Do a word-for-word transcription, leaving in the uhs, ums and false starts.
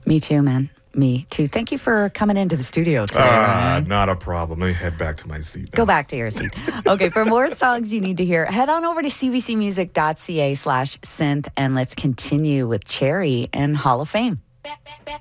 Me too, man. Me too. Thank you for coming into the studio today. Ah, Ryan. not a problem. Let me head back to my seat now. Go back to your seat. Okay, for more songs you need to hear, head on over to cbcmusic.ca slash synth and let's continue with Cherry and Hall of Fame.